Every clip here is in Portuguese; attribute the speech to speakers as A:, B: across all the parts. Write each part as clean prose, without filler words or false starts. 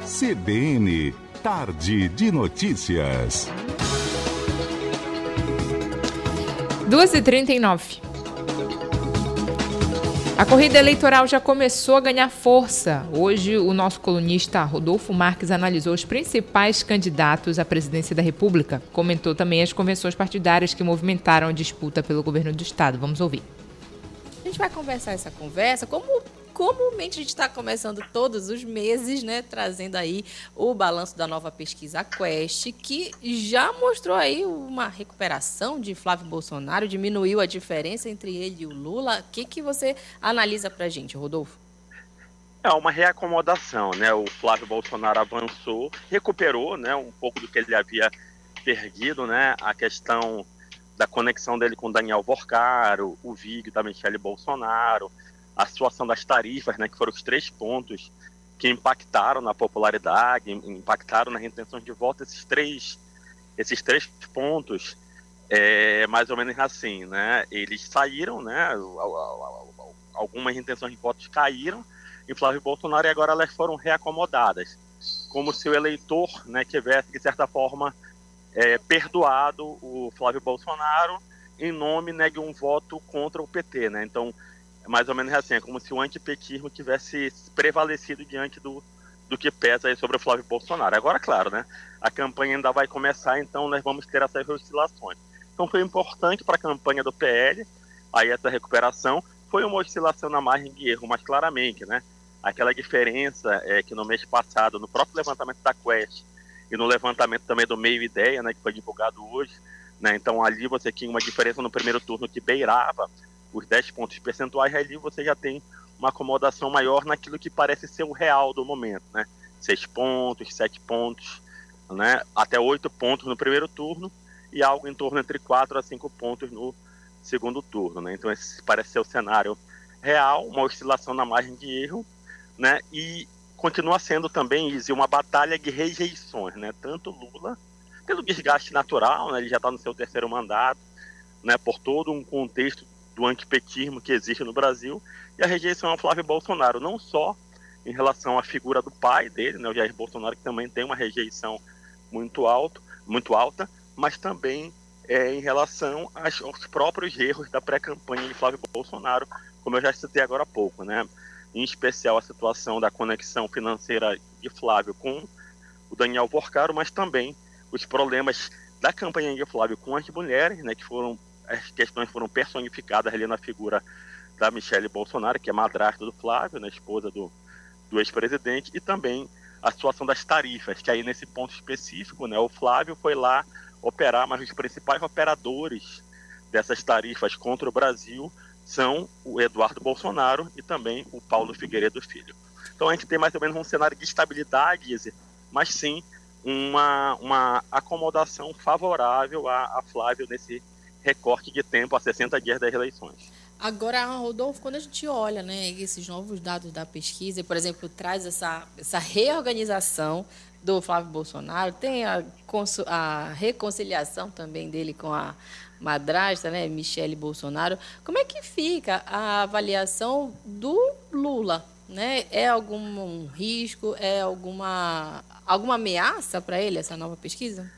A: CBN, Tarde de Notícias.
B: 2h39. A corrida eleitoral já começou a ganhar força. Hoje, o nosso colunista Rodolfo Marques analisou os principais candidatos à presidência da República. Comentou também as convenções partidárias que movimentaram a disputa pelo governo do Estado. Vamos ouvir.
C: A gente vai conversar essa conversa, como comumente a gente está começando todos os meses, né, trazendo aí o balanço da nova pesquisa Quest, que já mostrou aí uma recuperação de Flávio Bolsonaro, diminuiu a diferença entre ele e o Lula. O que você analisa para a gente, Rodolfo?
D: É uma reacomodação, né? O Flávio Bolsonaro avançou, recuperou, né, um pouco do que ele havia perdido, né? A questão da conexão dele com Daniel Worcaro, o Vig da Michele Bolsonaro, a situação das tarifas, né, que foram os 3 pontos que impactaram na popularidade, impactaram nas intenções de voto. Esses três pontos, mais ou menos assim, né, eles saíram, né, algumas intenções de votos caíram em Flávio Bolsonaro e agora elas foram reacomodadas, como se o eleitor, né, tivesse, de certa forma, perdoado o Flávio Bolsonaro em nome, né, de um voto contra o PT, né? Então, mais ou menos assim, é como se o antipetismo tivesse prevalecido diante do que pesa aí sobre o Flávio Bolsonaro. Agora, claro, né, a campanha ainda vai começar, então nós vamos ter essas oscilações. Então foi importante para a campanha do PL, aí essa recuperação, foi uma oscilação na margem de erro, mas claramente, né, aquela diferença que no mês passado, no próprio levantamento da Quest, e no levantamento também do Meio Ideia, né, que foi divulgado hoje, né, então ali você tinha uma diferença no primeiro turno que beirava os 10 pontos percentuais, ali você já tem uma acomodação maior naquilo que parece ser o real do momento, né? 6 pontos, 7 pontos, né? Até 8 pontos no primeiro turno e algo em torno entre 4 a 5 pontos no segundo turno, né? Então esse parece ser o cenário real, uma oscilação na margem de erro, né? E continua sendo também, Izzy, uma batalha de rejeições, né? Tanto Lula, pelo desgaste natural, né? Ele já está no seu 3º mandato, né? Por todo um contexto do antipetismo que existe no Brasil, e a rejeição ao Flávio Bolsonaro, não só em relação à figura do pai dele, né, o Jair Bolsonaro, que também tem uma rejeição muito alta, mas também em relação aos próprios erros da pré-campanha de Flávio Bolsonaro, como eu já citei agora há pouco, né? Em especial a situação da conexão financeira de Flávio com o Daniel Worcaro, mas também os problemas da campanha de Flávio com as mulheres, né, que as questões foram personificadas ali na figura da Michele Bolsonaro, que é madrasta do Flávio, né, esposa do ex-presidente, e também a situação das tarifas, que aí nesse ponto específico, né, o Flávio foi lá operar, mas os principais operadores dessas tarifas contra o Brasil são o Eduardo Bolsonaro e também o Paulo Figueiredo Filho. Então a gente tem mais ou menos um cenário de estabilidade, mas sim uma acomodação favorável a Flávio nesse recorte de tempo a 60 dias das eleições.
C: Agora, Rodolfo, quando a gente olha, né, esses novos dados da pesquisa, por exemplo, traz essa reorganização do Flávio Bolsonaro, tem a reconciliação também dele com a madrasta, né, Michele Bolsonaro. Como é que fica a avaliação do Lula? Né? É algum risco, alguma ameaça para ele, essa nova pesquisa?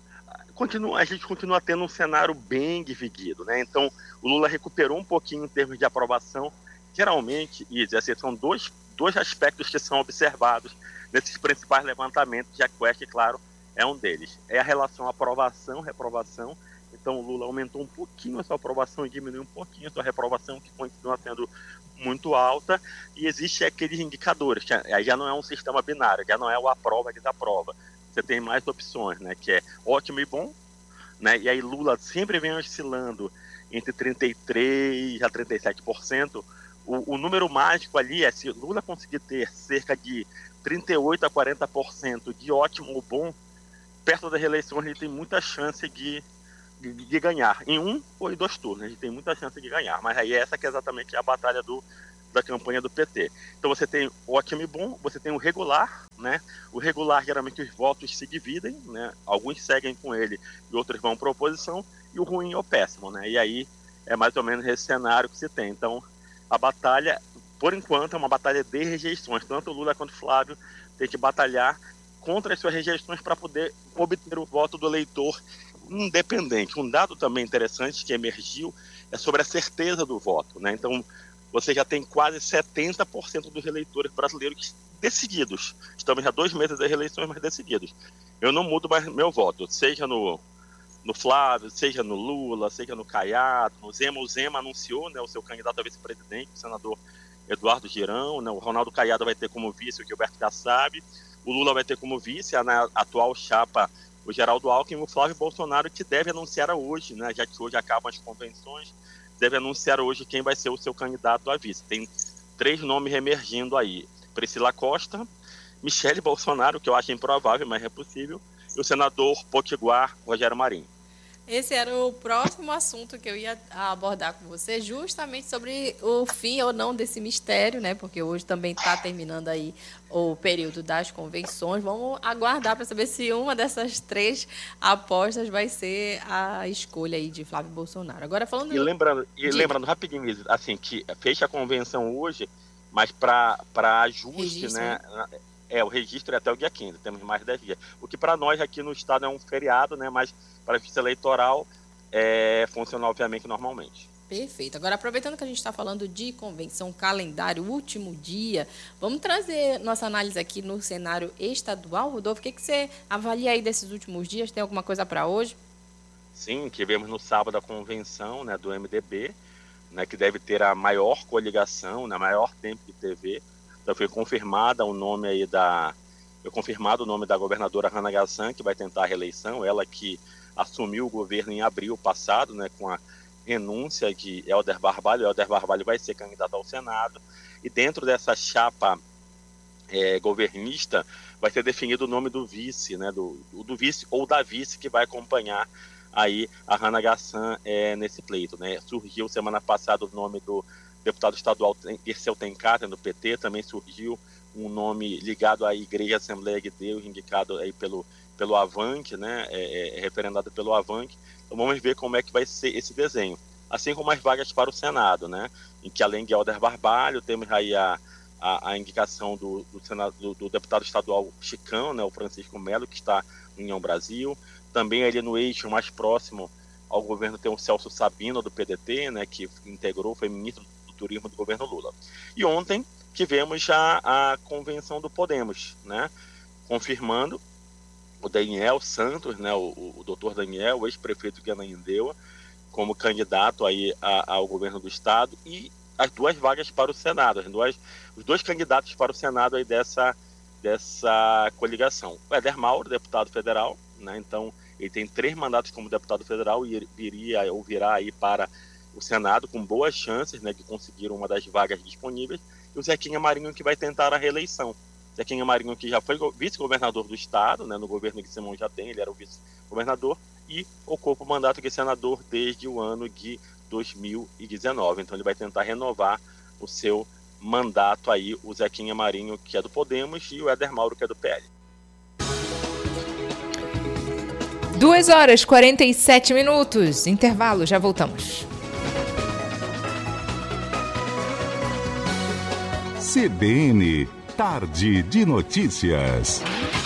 D: A gente continua tendo um cenário bem dividido, né? Então, o Lula recuperou um pouquinho em termos de aprovação. Geralmente, Izzy, são dois aspectos que são observados nesses principais levantamentos, e a Quest, claro, é um deles. É a relação aprovação-reprovação. Então, o Lula aumentou um pouquinho a sua aprovação e diminuiu um pouquinho a sua reprovação, que continua sendo muito alta. E existem aqueles indicadores, que aí já não é um sistema binário, já não é o aprova e desaprova. Você tem mais opções, né, que é ótimo e bom, né, e aí Lula sempre vem oscilando entre 33% a 37%. O número mágico ali é, se Lula conseguir ter cerca de 38% a 40% de ótimo ou bom, perto das eleições ele tem muita chance de ganhar, em 1 ou em 2 turnos, ele tem muita chance de ganhar, mas aí essa que é exatamente a batalha da campanha do PT. Então você tem ótimo e bom, você tem o regular, né? O regular, geralmente os votos se dividem, né? Alguns seguem com ele e outros vão para a oposição, e o ruim é o péssimo, né? E aí é mais ou menos esse cenário que se tem. Então a batalha por enquanto, é uma batalha de rejeições. Tanto o Lula quanto o Flávio têm que batalhar contra as suas rejeições para poder obter o voto do eleitor independente. Um dado também interessante que emergiu é sobre a certeza do voto, né? Então, você já tem quase 70% dos eleitores brasileiros decididos. Estamos há 2 meses das eleições, mas decididos. Eu não mudo mais meu voto, seja no Flávio, seja no Lula, seja no Caiado, no Zema. O Zema anunciou, né, o seu candidato a vice-presidente, o senador Eduardo Girão, né? O Ronaldo Caiado vai ter como vice o Gilberto Kassab, o Lula vai ter como vice a atual chapa o Geraldo Alckmin, o Flávio Bolsonaro, que deve anunciar hoje, né, já que hoje acabam as convenções, deve anunciar hoje quem vai ser o seu candidato a vice. Tem 3 nomes emergindo aí: Priscila Costa, Michele Bolsonaro, que eu acho improvável, mas é possível, e o senador potiguar Rogério Marinho.
C: Esse era o próximo assunto que eu ia abordar com você, justamente sobre o fim ou não desse mistério, né? Porque hoje também está terminando aí o período das convenções. Vamos aguardar para saber se uma dessas 3 apostas vai ser a escolha aí de Flávio Bolsonaro. Agora falando...
D: lembrando rapidinho, assim, que fecha a convenção hoje, mas para ajuste, registro, né? O registro é até o dia 15, temos mais 10 dias. O que para nós aqui no estado é um feriado, né? Mas para a justiça eleitoral funciona obviamente normalmente.
C: Perfeito. Agora, aproveitando que a gente está falando de convenção, calendário, último dia, vamos trazer nossa análise aqui no cenário estadual. Rodolfo, o que você avalia aí desses últimos dias? Tem alguma coisa para hoje?
D: Sim, tivemos no sábado a convenção, né, do MDB, né, que deve ter a maior coligação, né, maior tempo de TV. Então foi confirmado o nome da governadora Hannah Gassan, que vai tentar a reeleição, ela que assumiu o governo em abril passado, né, com a renúncia de Helder Barbalho. Helder Barbalho vai ser candidato ao Senado, e dentro dessa chapa governista vai ser definido o nome do vice, né, do vice ou da vice que vai acompanhar aí a Hannah Gassan nesse pleito, né. Surgiu semana passada o nome do deputado estadual Dirceu Tencar, do PT. Também surgiu um nome ligado à Igreja Assembleia de Deus, indicado aí pelo Avante, né, referendado pelo Avante. Então vamos ver como é que vai ser esse desenho. Assim como as vagas para o Senado, né, em que além de Helder Barbalho, temos aí a indicação do deputado estadual Chicão, né, o Francisco Melo, que está em União Brasil. Também ali no eixo mais próximo ao governo tem o Celso Sabino, do PDT, né, que foi ministro do Turismo do governo Lula. E ontem tivemos já a convenção do Podemos, né, confirmando o Daniel Santos, né, o doutor Daniel, o ex-prefeito de Ananindeua, como candidato aí ao governo do estado, e as 2 vagas para o Senado, os 2 candidatos para o Senado aí dessa coligação. O Éder Mauro, deputado federal, né, então ele tem 3 mandatos como deputado federal e virá aí para o Senado com boas chances, né, de conseguir uma das vagas disponíveis, e o Zequinha Marinho, que vai tentar a reeleição. Zequinha Marinho, que já foi vice-governador do estado, né, no governo de Simão Jatém, ele era o vice-governador, e ocupa o mandato de senador desde o ano de 2019. Então ele vai tentar renovar o seu mandato aí, o Zequinha Marinho, que é do Podemos, e o Éder Mauro, que é do PL.
B: 2h47, intervalo, já voltamos.
A: CBN, Tarde de Notícias.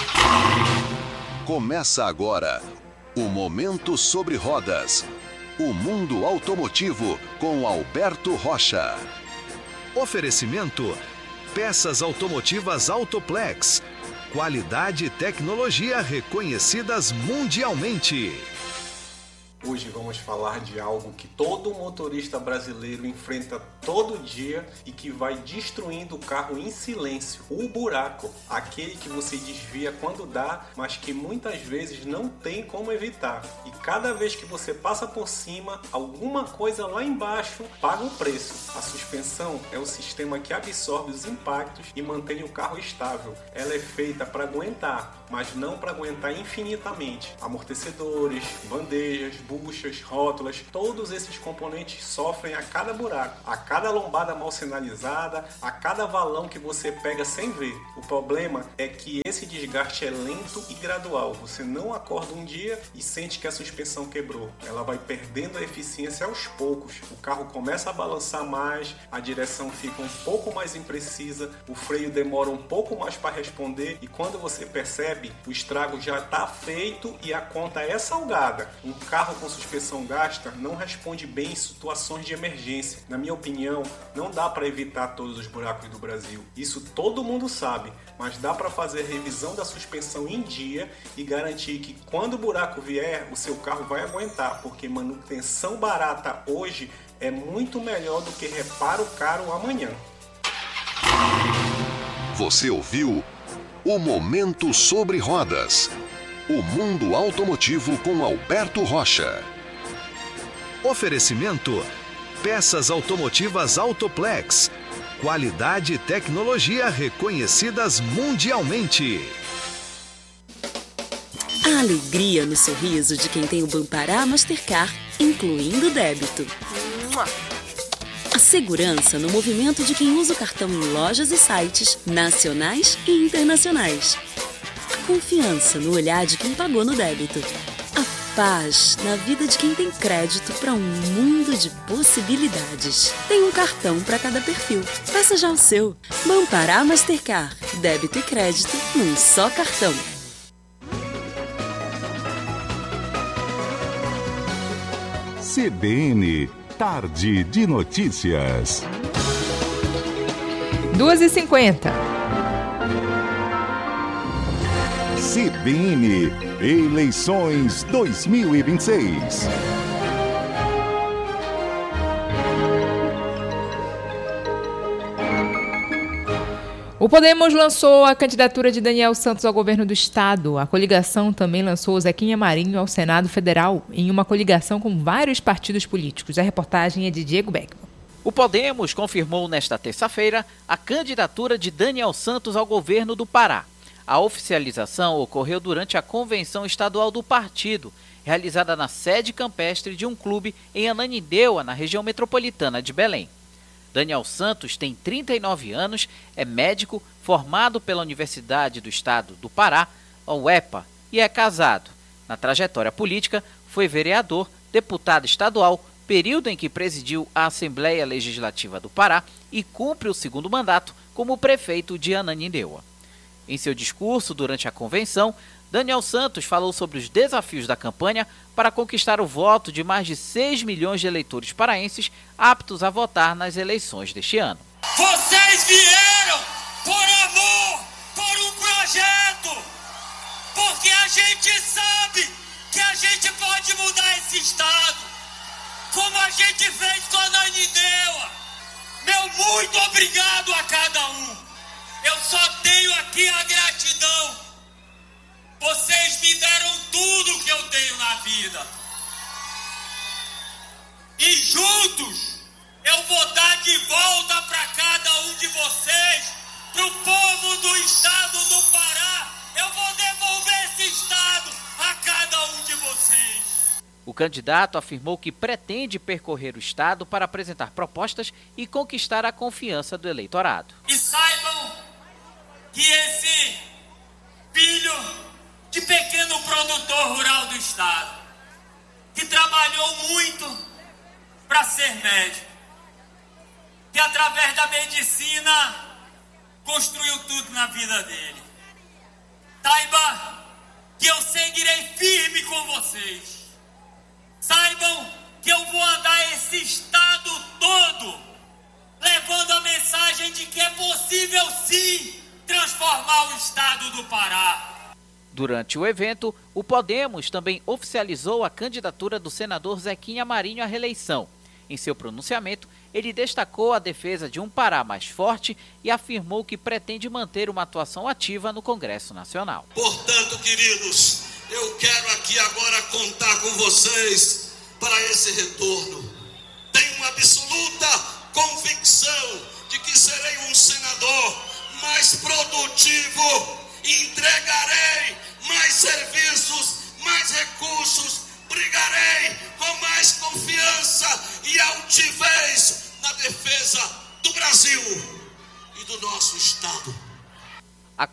E: Começa agora o Momento sobre Rodas. O mundo automotivo com Alberto Rocha. Oferecimento: peças automotivas Autoplex. Qualidade e tecnologia reconhecidas mundialmente.
F: Hoje vamos falar de algo que todo motorista brasileiro enfrenta todo dia e que vai destruindo o carro em silêncio. O buraco, aquele que você desvia quando dá, mas que muitas vezes não tem como evitar. E cada vez que você passa por cima, alguma coisa lá embaixo paga o preço. A suspensão é o sistema que absorve os impactos e mantém o carro estável. Ela é feita para aguentar, mas não para aguentar infinitamente. Amortecedores, bandejas, buchas, rótulas, todos esses componentes sofrem a cada buraco, a cada lombada mal sinalizada, a cada valão que você pega sem ver. O problema é que esse desgaste é lento e gradual. Você não acorda um dia e sente que a suspensão quebrou. Ela vai perdendo a eficiência aos poucos. O carro começa a balançar mais, a direção fica um pouco mais imprecisa, o freio demora um pouco mais para responder e quando você percebe, o estrago já está feito e a conta é salgada. Um carro com suspensão gasta não responde bem em situações de emergência. Na minha opinião, não dá para evitar todos os buracos do Brasil. Isso todo mundo sabe, mas dá para fazer revisão da suspensão em dia e garantir que quando o buraco vier, o seu carro vai aguentar, porque manutenção barata hoje é muito melhor do que reparo caro amanhã.
E: Você ouviu o Momento sobre Rodas. O mundo automotivo com Alberto Rocha. Oferecimento: peças automotivas Autoplex. Qualidade e tecnologia reconhecidas mundialmente.
G: A alegria no sorriso de quem tem o Banpará Mastercard, incluindo débito. A segurança no movimento de quem usa o cartão em lojas e sites nacionais e internacionais. A confiança no olhar de quem pagou no débito. A paz na vida de quem tem crédito para um mundo de possibilidades. Tem um cartão para cada perfil. Peça já o seu. Banpará Mastercard. Débito e crédito num só cartão.
A: CBN, Tarde de Notícias.
B: 2h50.
A: CBN, eleições 2026.
B: O Podemos lançou a candidatura de Daniel Santos ao governo do estado. A coligação também lançou Zequinha Marinho ao Senado Federal, em uma coligação com vários partidos políticos. A reportagem é de Diego Beckman.
H: O Podemos confirmou nesta terça-feira a candidatura de Daniel Santos ao governo do Pará. A oficialização ocorreu durante a convenção estadual do partido, realizada na sede campestre de um clube em Ananindeua, na região metropolitana de Belém. Daniel Santos tem 39 anos, é médico, formado pela Universidade do Estado do Pará, a UEPA, e é casado. Na trajetória política, foi vereador, deputado estadual, período em que presidiu a Assembleia Legislativa do Pará e cumpre o segundo mandato como prefeito de Ananindeua. Em seu discurso durante a convenção, Daniel Santos falou sobre os desafios da campanha para conquistar o voto de mais de 6 milhões de eleitores paraenses aptos a votar nas eleições deste ano.
I: Vocês vieram por amor, por um projeto, porque a gente sabe que a gente pode mudar esse estado, como a gente fez com a Ananindeua. Meu muito obrigado a cada um. Eu só tenho aqui a gratidão. Vocês me deram tudo que eu tenho na vida. E juntos eu vou dar de volta para cada um de vocês, para o povo do estado do Pará. Eu vou devolver esse estado a cada um de vocês.
H: O candidato afirmou que pretende percorrer o estado para apresentar propostas e conquistar a confiança do eleitorado.
I: E saibam que esse filho de pequeno produtor rural do estado, que trabalhou muito para ser médico, que através da medicina construiu tudo na vida dele. Saiba que eu seguirei firme com vocês. Saibam que eu vou andar esse estado todo, levando a mensagem de que é possível sim transformar o estado do Pará.
H: Durante o evento, o Podemos também oficializou a candidatura do senador Zequinha Marinho à reeleição. Em seu pronunciamento, ele destacou a defesa de um Pará mais forte e afirmou que pretende manter uma atuação ativa no Congresso Nacional.
I: Portanto, queridos, eu quero aqui agora contar com vocês para esse retorno. Tenho uma absoluta convicção de que serei um senador mais produtivo, entregarei mais serviços, mais recursos, brigarei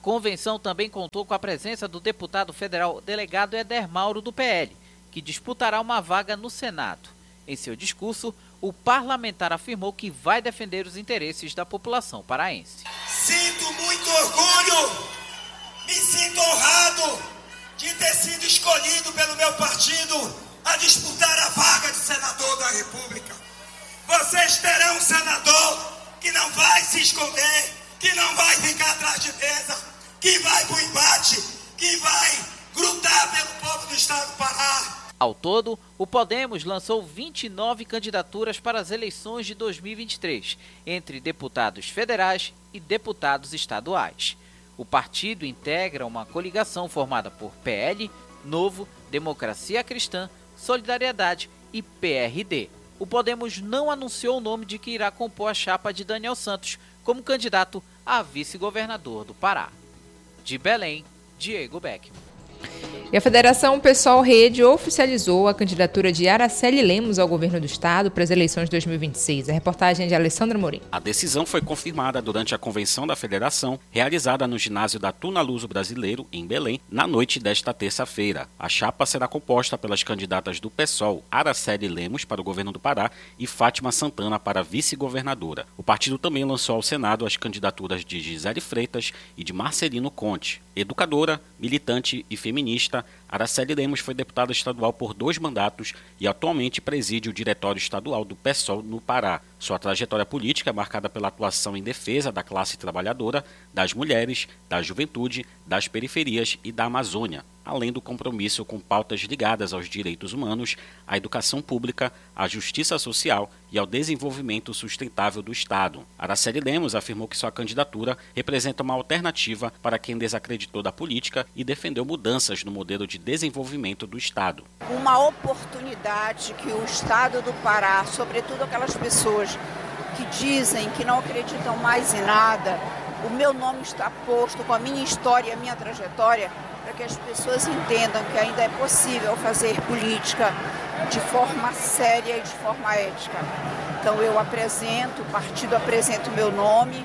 H: convenção também contou com a presença do deputado federal delegado Éder Mauro, do PL, que disputará uma vaga no Senado. Em seu discurso, o parlamentar afirmou que vai defender os interesses da população paraense.
J: Sinto muito orgulho, me sinto honrado de ter sido escolhido pelo meu partido a disputar a vaga de senador da República. Vocês terão um senador que não vai se esconder, que não vai ficar atrás de mesa, que vai pro embate, que vai grudar pelo povo do estado do Pará.
H: Ao todo, o Podemos lançou 29 candidaturas para as eleições de 2023, entre deputados federais e deputados estaduais. O partido integra uma coligação formada por PL, Novo, Democracia Cristã, Solidariedade e PRD. O Podemos não anunciou o nome de que irá compor a chapa de Daniel Santos como candidato a vice-governador do Pará. De Belém, Diego Beckman.
B: E a Federação Pessoal Rede oficializou a candidatura de Araceli Lemos ao governo do estado para as eleições de 2026. A reportagem é de Alessandra Morim.
K: A decisão foi confirmada durante a convenção da federação, realizada no ginásio da Tuna Luso Brasileiro, em Belém, na noite desta terça-feira. A chapa será composta pelas candidatas do PSOL, Araceli Lemos para o governo do Pará e Fátima Santana para vice-governadora. O partido também lançou ao Senado as candidaturas de Gisele Freitas e de Marcelino Conte. Educadora, militante e feminista, Araceli Lemos foi deputada estadual por 2 mandatos e atualmente preside o diretório estadual do PSOL no Pará. Sua trajetória política é marcada pela atuação em defesa da classe trabalhadora, das mulheres, da juventude, das periferias e da Amazônia, além do compromisso com pautas ligadas aos direitos humanos, à educação pública, à justiça social e ao desenvolvimento sustentável do Estado. Araceli Lemos afirmou que sua candidatura representa uma alternativa para quem desacreditou da política e defendeu mudanças no modelo de desenvolvimento do Estado.
L: Uma oportunidade que o Estado do Pará, sobretudo aquelas pessoas que dizem que não acreditam mais em nada, o meu nome está posto com a minha história e a minha trajetória, para que as pessoas entendam que ainda é possível fazer política de forma séria e de forma ética. Então eu apresento, o partido apresenta o meu nome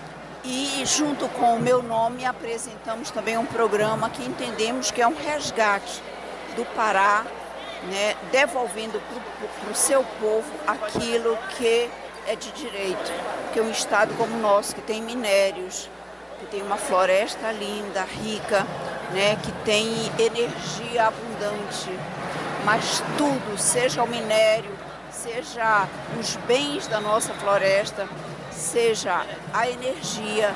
L: e junto com o meu nome apresentamos também um programa que entendemos que é um resgate do Pará, né, devolvendo para o seu povo aquilo que é de direito, que é um estado como o nosso, que tem minérios, que tem uma floresta linda, rica, né, que tem energia abundante, mas tudo, seja o minério, seja os bens da nossa floresta, seja a energia,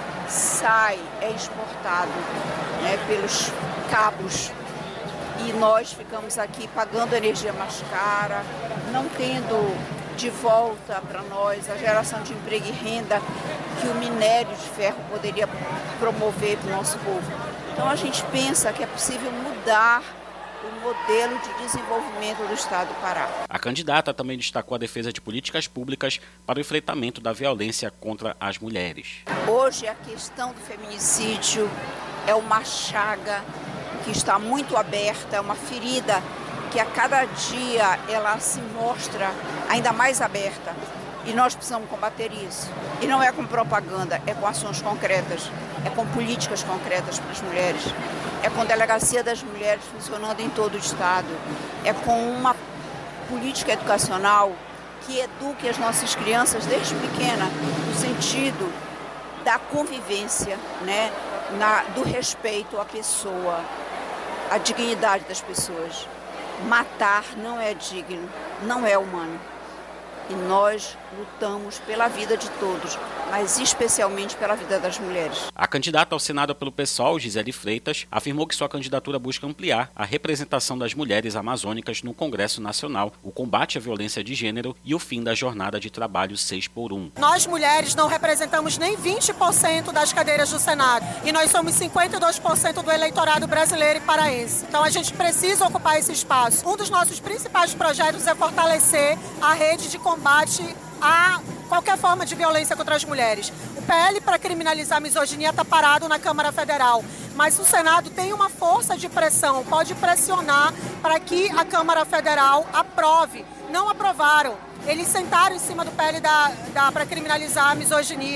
L: é exportado, né, pelos cabos. E nós ficamos aqui pagando energia mais cara, não tendo de volta para nós a geração de emprego e renda que o minério de ferro poderia promover para o nosso povo. Então a gente pensa que é possível mudar o modelo de desenvolvimento do estado do Pará.
K: A candidata também destacou a defesa de políticas públicas para o enfrentamento da violência contra as mulheres.
L: Hoje a questão do feminicídio é uma chaga que está muito aberta, é uma ferida que a cada dia ela se mostra ainda mais aberta. E nós precisamos combater isso. E não é com propaganda, é com ações concretas, é com políticas concretas para as mulheres, é com delegacia das mulheres funcionando em todo o estado, é com uma política educacional que eduque as nossas crianças desde pequena no sentido da convivência, né, do respeito à pessoa, à dignidade das pessoas. Matar não é digno, não é humano. E nós lutamos pela vida de todos, mas especialmente pela vida das mulheres.
K: A candidata ao Senado pelo PSOL, Gisele Freitas, afirmou que sua candidatura busca ampliar a representação das mulheres amazônicas no Congresso Nacional, o combate à violência de gênero e o fim da jornada de trabalho 6x1.
M: Nós mulheres não representamos nem 20% das cadeiras do Senado e nós somos 52% do eleitorado brasileiro e paraense. Então a gente precisa ocupar esse espaço. Um dos nossos principais projetos é fortalecer a rede de combate a qualquer forma de violência contra as mulheres. O PL para criminalizar a misoginia está parado na Câmara Federal, mas o Senado tem uma força de pressão, pode pressionar para que a Câmara Federal aprove. Não aprovaram. Eles sentaram em cima do PL para criminalizar a misoginia.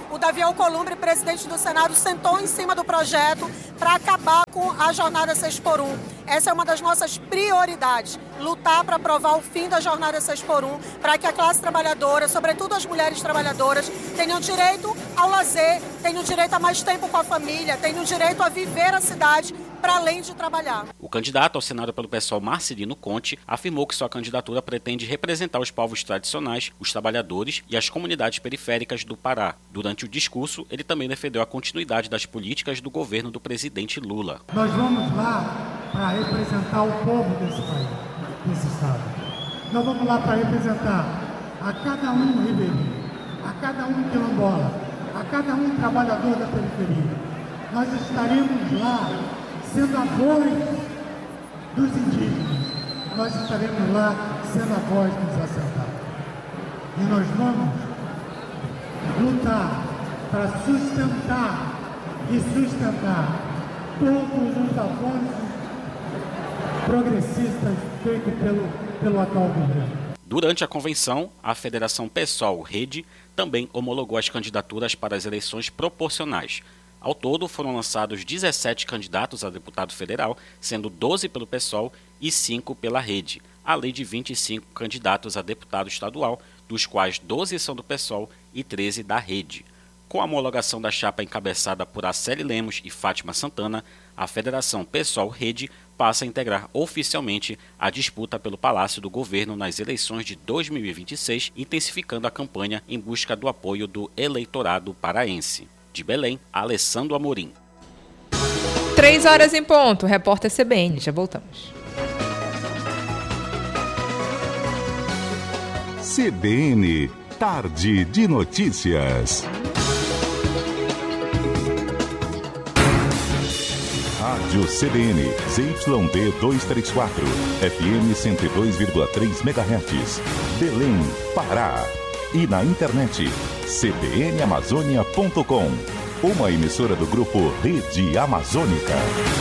M: o Davi Alcolumbre, presidente do Senado, sentou em cima do projeto para acabar com a jornada 6x1. Essa é uma das nossas prioridades, lutar para aprovar o fim da jornada 6x1, para que a classe trabalhadora, sobretudo as mulheres trabalhadoras, tenham direito ao lazer, tenham direito a mais tempo com a família, tenham direito a viver a cidade para além de trabalhar.
K: O candidato ao Senado pelo PSOL, Marcelino Conte, afirmou que sua candidatura pretende representar os povos tradicionais, os trabalhadores e as comunidades periféricas do Pará. Durante o discurso, ele também defendeu a continuidade das políticas do governo do presidente Lula.
N: Nós vamos lá para representar o povo desse país, desse estado. Nós vamos lá para representar a cada um ribeirinho, a cada um quilombola, a cada um trabalhador da periferia. Nós estaremos lá sendo a voz dos indígenas, nós estaremos lá sendo a voz dos assentados. E nós vamos lutar para sustentar todos os avanços progressistas feitos pelo atual governo.
K: Durante a convenção, a Federação PSOL-Rede também homologou as candidaturas para as eleições proporcionais. Ao todo, foram lançados 17 candidatos a deputado federal, sendo 12 pelo PSOL e 5 pela Rede, além de 25 candidatos a deputado estadual, dos quais 12 são do PSOL e 13 da Rede. Com a homologação da chapa encabeçada por Aceli Lemos e Fátima Santana, a Federação PSOL-Rede passa a integrar oficialmente a disputa pelo Palácio do Governo nas eleições de 2026, intensificando a campanha em busca do apoio do eleitorado paraense. De Belém, Alessandro Amorim.
B: 3h em ponto, repórter CBN, já voltamos.
A: CBN, Tarde de Notícias. Rádio CBN, ZYB 234, FM 102,3 MHz, Belém, Pará. E na internet, cbnamazônia.com, uma emissora do grupo Rede Amazônica.